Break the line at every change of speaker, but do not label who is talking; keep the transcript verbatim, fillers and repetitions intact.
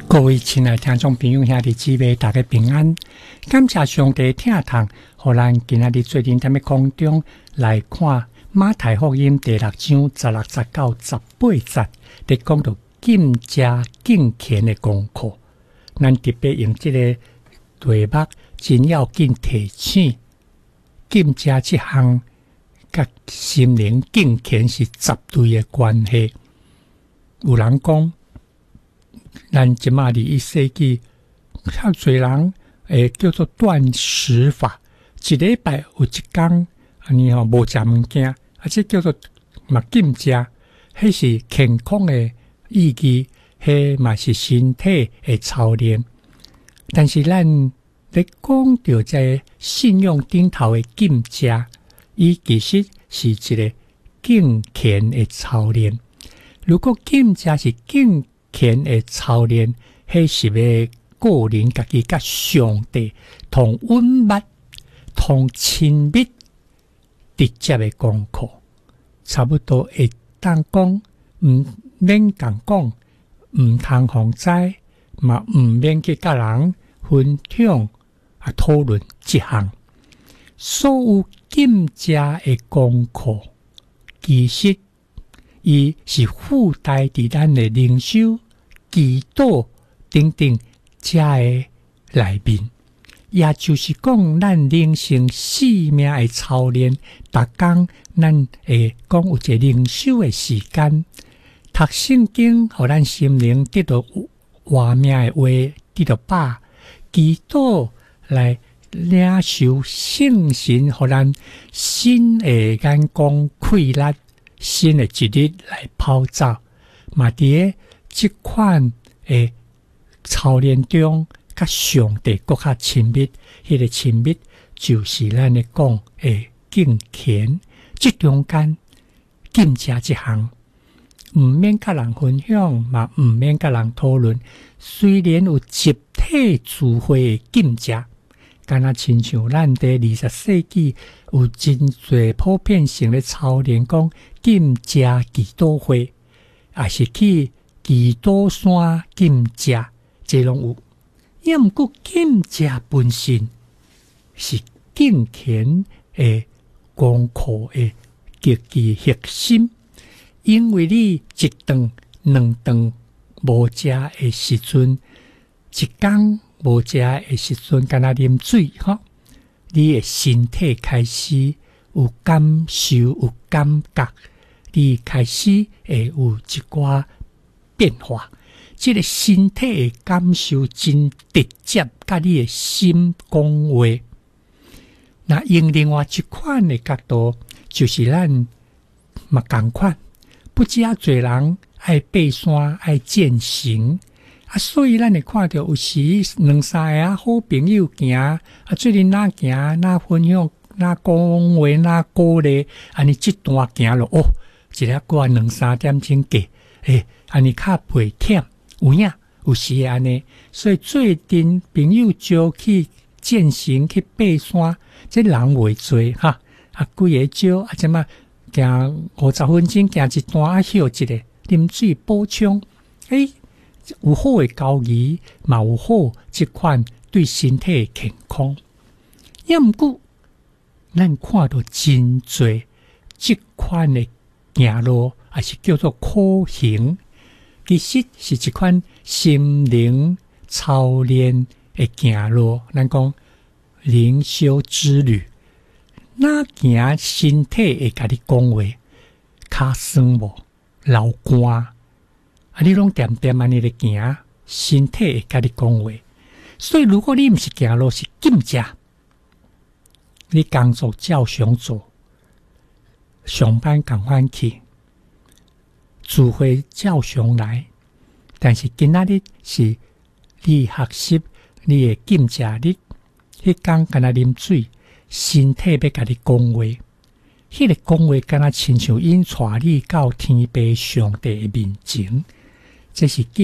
各位亲爱听众朋友、兄弟姊妹，大家平安！感谢上帝听堂，互咱今仔日做阵踮咧空中来看马太福音第六章十六、十九、十八节，伫讲到敬家敬虔的功课。咱特别用这个题目，真要紧提醒敬家这项，甲心灵敬虔是绝对的关系。有人讲，咱即马二一世纪，较侪人诶叫做断食法，一礼拜有一天，安尼吼无食物件，啊，这叫做嘛禁食，迄是健康的意义，迄嘛是身体的操练。但是咱咧讲到这信用顶头的禁食，伊其实是一个敬虔的操练。如果禁食是敬虔的操练，迄是要个人家己甲上帝同温密、同亲密直接的功课，差不多会当讲，毋免共讲，毋通互知，嘛毋免去甲人分享啊讨论这项。所有禁食的功课，其实伊是附带伫咱的灵修、祈祷等等遮的内面，也就是讲，咱灵性生命的操练，逐工咱会讲有一个灵修的时间，读圣经，互咱心灵得到活命的话得到饱，祈祷来领受圣神，互咱新的眼光开力，新的一日来跑走，嘛伫即款诶操练中，甲上帝更较亲密，迄个亲密就是咱咧讲诶敬虔。即中间禁食一项，毋免甲人分享，嘛毋免甲人讨论。虽然有集体聚会的禁食，敢若亲像咱伫二十世纪有真侪普遍性的操练，讲禁食祈祷会，也是去祈祷山禁食，这拢有。也毋过禁食本身是敬虔的功课的极其核心，因为你一顿、两顿无食的时阵，一工无食的时阵，敢若啉水吼，你的身体开始有感受、有感觉，你开始会有一寡变化。这个身体的感受真直接，甲你的心讲话。那用另外一款的角度，就是咱嘛同款，不止啊侪人爱爬山、爱践行啊，所以咱会看到有时两三个啊好朋友行啊，最近哪行哪分享哪讲话哪鼓励，安尼这段行咯哦，一日过两三点钟过，诶，安尼较袂忝。有影，有时会安尼，所以最近朋友招去践行去爬山，这人袂多哈，啊几个招啊，即嘛行五十分钟行一段啊，休一个啉水补充，诶，有好的交易，嘛有好即款对身体的健康。也毋过，咱看到真侪即款的行路，也是叫做苦行。其实是一款心灵操练的行路，咱讲灵修之旅。哪行身体会甲你讲话，骹酸无，流汗，啊，你拢点点安尼咧行，身体会甲你讲话。所以如果你毋是行路，是禁食，你工作照常做，上班赶快去。聚会照常来，但是今仔日是你学习你的禁食日，迄天敢若啉水，身体要甲你讲话，迄个讲话敢若亲像引带你到天父上帝的面前，这是